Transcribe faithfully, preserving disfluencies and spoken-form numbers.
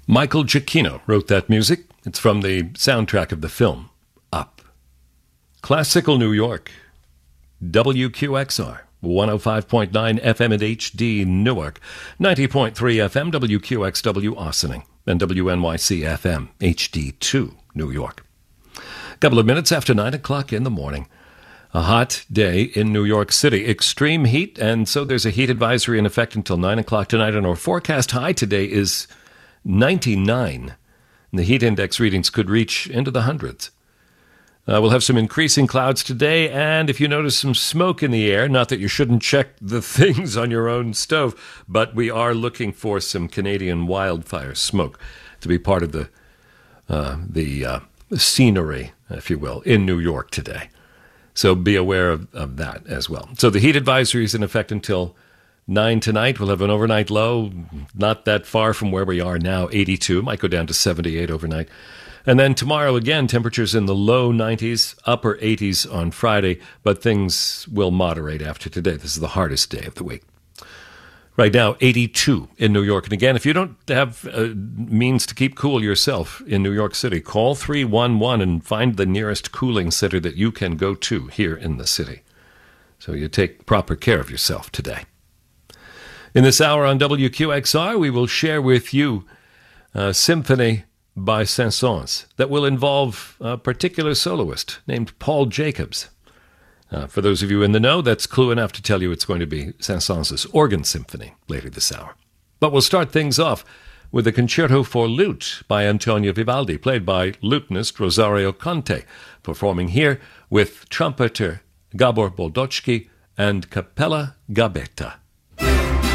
Michael Giacchino wrote that music. It's from the soundtrack of the film, Up. Classical New York, W Q X R, one oh five point nine F M at H D Newark, ninety point three F M W Q X W Ossining, and W N Y C F M H D two New York. A couple of minutes after nine o'clock in the morning. A hot day in New York City. Extreme heat, and so there's a heat advisory in effect until nine o'clock tonight, and our forecast high today is ninety-nine. And the heat index readings could reach into the hundreds. Uh, we'll have some increasing clouds today, and if you notice some smoke in the air, not that you shouldn't check the things on your own stove, but we are looking for some Canadian wildfire smoke to be part of the, uh, the uh, scenery, if you will, in New York today. So be aware of, of that as well. So the heat advisory is in effect until nine tonight. We'll have an overnight low, not that far from where we are now, eighty-two. Might go down to seventy-eight overnight. And then tomorrow, again, temperatures in the low nineties, upper eighties on Friday, but things will moderate after today. This is the hardest day of the week. Right now, eighty-two in New York. And again, if you don't have uh, means to keep cool yourself in New York City, call three one one and find the nearest cooling center that you can go to here in the city. So you take proper care of yourself today. In this hour on W Q X R, we will share with you a symphony by Saint-Saëns that will involve a particular soloist named Paul Jacobs. Uh, for those of you in the know, that's clue enough to tell you it's going to be Saint-Saëns' organ symphony later this hour. But we'll start things off with a concerto for lute by Antonio Vivaldi, played by lutenist Rosario Conte, performing here with trumpeter Gabor Boldochki and Capella Gabetta.